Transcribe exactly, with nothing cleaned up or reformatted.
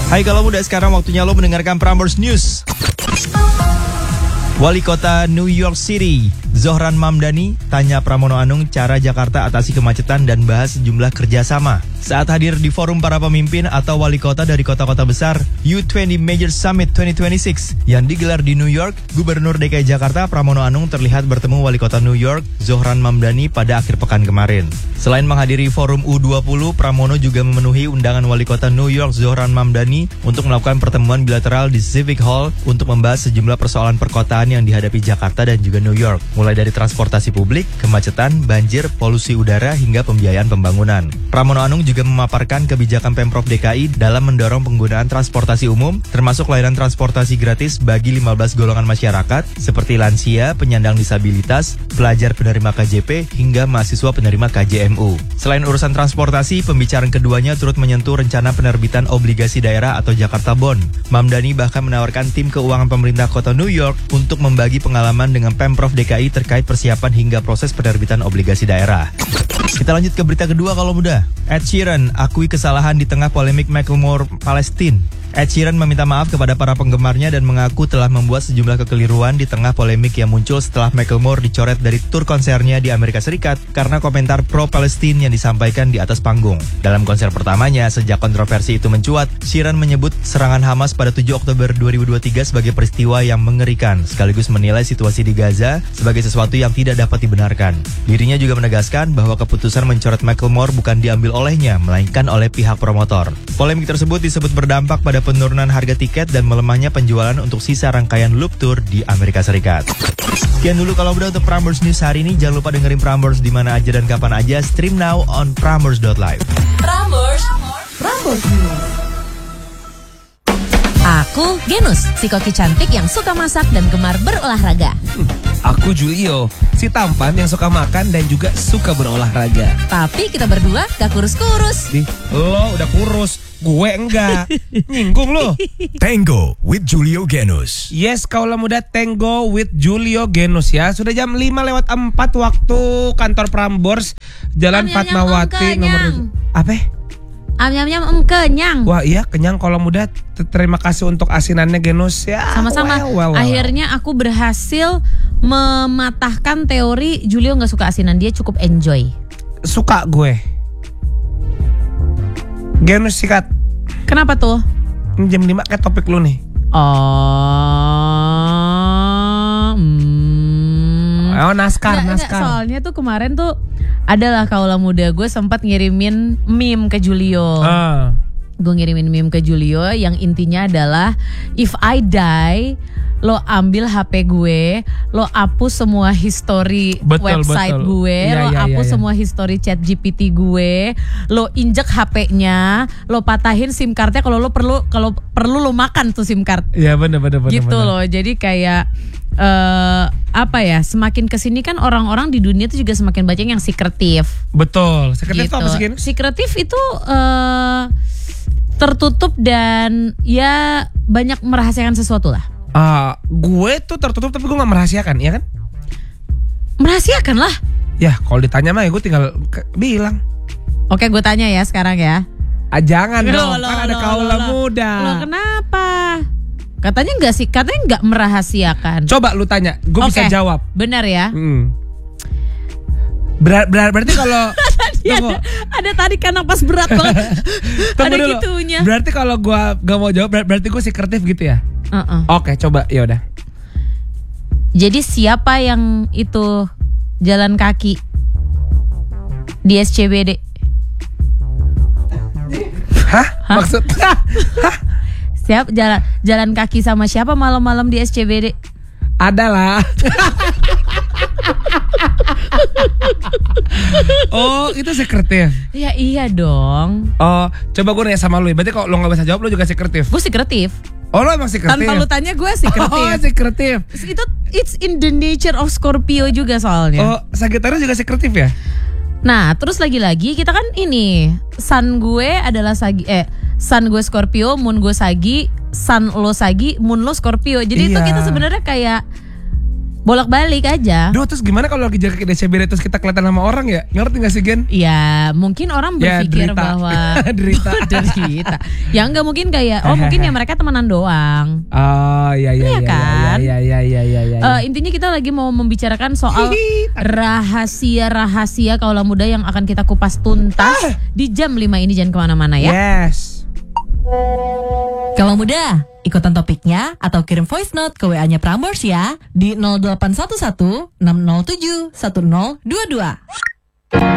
Hai kalau muda, sekarang waktunya lo mendengarkan Prambors News. Wali Kota New York City, Zohran Mamdani, tanya Pramono Anung cara Jakarta atasi kemacetan dan bahas sejumlah kerjasama. Saat hadir di forum para pemimpin atau wali kota dari kota-kota besar U dua puluh Major Summit dua ribu dua puluh enam yang digelar di New York, Gubernur D K I Jakarta Pramono Anung terlihat bertemu wali kota New York, Zohran Mamdani pada akhir pekan kemarin. Selain menghadiri forum U dua puluh, Pramono juga memenuhi undangan wali kota New York, Zohran Mamdani, untuk melakukan pertemuan bilateral di Civic Hall untuk membahas sejumlah persoalan perkotaan yang dihadapi Jakarta dan juga New York, mulai dari transportasi publik, kemacetan, banjir, polusi udara, hingga pembiayaan pembangunan. Pramono Anung juga memaparkan kebijakan Pemprov D K I dalam mendorong penggunaan transportasi umum, termasuk layanan transportasi gratis bagi lima belas golongan masyarakat, seperti lansia, penyandang disabilitas, pelajar penerima K J P, hingga mahasiswa penerima K J M U. Selain urusan transportasi, pembicaraan keduanya turut menyentuh rencana penerbitan obligasi daerah atau Jakarta Bond. Mamdani bahkan menawarkan tim keuangan pemerintah kota New York untuk membagi pengalaman dengan Pemprov D K I terkait persiapan hingga proses penerbitan obligasi daerah. Kita lanjut ke berita kedua kalau muda. Ed Sheeran akui kesalahan di tengah polemik Macklemore Palestine. Ed Sheeran meminta maaf kepada para penggemarnya dan mengaku telah membuat sejumlah kekeliruan di tengah polemik yang muncul setelah Macklemore dicoret dari tur konsernya di Amerika Serikat karena komentar pro-Palestina yang disampaikan di atas panggung. Dalam konser pertamanya sejak kontroversi itu mencuat, Sheeran menyebut serangan Hamas pada tujuh Oktober dua ribu dua puluh tiga sebagai peristiwa yang mengerikan, sekaligus menilai situasi di Gaza sebagai sesuatu yang tidak dapat dibenarkan. Dirinya juga menegaskan bahwa keputusan mencoret Macklemore bukan diambil olehnya, melainkan oleh pihak promotor. Polemik tersebut disebut berdampak pada penurunan harga tiket dan melemahnya penjualan untuk sisa rangkaian Loop Tour di Amerika Serikat. Sekian dulu kalau udah untuk Prambors News hari ini. Jangan lupa dengerin Prambors di mana aja dan kapan aja. Stream now on prambors dot live. Prambors, Prambors News. Aku Genus, si koki cantik yang suka masak dan gemar berolahraga. Hmm, aku Julio, si tampan yang suka makan dan juga suka berolahraga. Tapi kita berdua gak kurus-kurus. Di, lo udah kurus, gue enggak. Nyinggung lo. Tango with Julio Genus. Yes, kaulah muda, Tango with Julio Genus ya. Sudah jam lima lewat empat waktu kantor Prambors, Jalan Fatmawati nomor apa? Am-yam-yam em kenyang. Wah iya kenyang kalau muda. Terima kasih untuk asinannya Genus ya. Sama-sama. Well, well, well. Akhirnya aku berhasil mematahkan teori Julio gak suka asinan. Dia cukup enjoy. Suka gue. Genus sikat. Kenapa tuh? Jam lima kayak topik lu nih. Oh hmm. Oh naskar, Nggak, naskar. Nggak, soalnya tuh kemarin tuh adalah kaula muda gue sempat ngirimin meme ke Julio. Ah. Gue ngirimin meme ke Julio yang intinya adalah if I die, lo ambil H P gue, lo hapus semua history betul, website betul. gue, Ya, lo ya, hapus ya, ya. semua history chat G P T gue, lo injek H P-nya, lo patahin SIM cardnya kalau lo perlu kalau perlu lo makan tuh SIM card. Iya benar benar benar. Gitu bener. loh. Jadi kayak uh, apa ya? Semakin kesini kan orang-orang di dunia itu juga semakin banyak yang sekretif. Betul. Sekretif Gitu. itu apa sih Gen? Sekretif itu uh, tertutup dan ya banyak merahasiakan sesuatu lah. Ah, gue tuh tertutup tapi gue nggak merahasiakan, ya kan? Merahasiakan lah. Ya, kalau ditanya mah ya gue tinggal ke- bilang. Oke, gue tanya ya sekarang ya. Ah, jangan Loh, dong, loh, kan ada loh, kaula loh, muda. Loh, kenapa? Katanya nggak sih, katanya nggak merahasiakan. Coba lu tanya, gue Oke, bisa jawab. Benar ya. Hmm. Ber- ber- berarti kalau Tadi ada, ada tarikan napas berat banget. Tunggu Ada dulu. gitunya. Berarti kalau gue gak mau jawab, ber- berarti gue sekretif gitu ya? Uh-uh. Oke, coba ya udah. Jadi siapa yang itu jalan kaki di S C B D? Hah? Maksud? Hah? Siap jalan jalan kaki sama siapa malam-malam di S C B D? Ada lah. Oh, itu sekretif. Ya iya dong. Oh, coba gue nanya sama lu ya. Berarti kalau lu gak bisa jawab, lu juga sekretif. Gue sekretif. Oh, lu emang sekretif? Tanpa lu tanya gue sekretif. Oh, sekretif. Itu it's in the nature of Scorpio juga soalnya. Oh, Sagittarius juga sekretif ya? Nah, terus lagi-lagi kita kan ini sun gue adalah Sagi eh sun gue Scorpio, moon gue Sagi, sun lo Sagi, moon lo Scorpio. Jadi itu Iya. kita sebenarnya kayak bolak-balik aja. Duh, terus gimana kalau lagi jaga D C B terus kita kelihatan sama orang ya? Ngerti gak sih, Gen? Ya mungkin orang Ya, berpikir derita. bahwa Derita. derita. Ya enggak mungkin kayak oh mungkin ya mereka temenan doang. Oh, iya iya Iya iya kan? iya iya iya iya iya. Eh, intinya kita lagi mau membicarakan soal rahasia-rahasia kaula muda yang akan kita kupas tuntas di jam lima ini. Jangan kemana-mana ya. Yes. Kaula muda, ikutan topiknya atau kirim voice note ke W A-nya Prambors ya di nol delapan satu satu enam nol tujuh satu nol dua dua.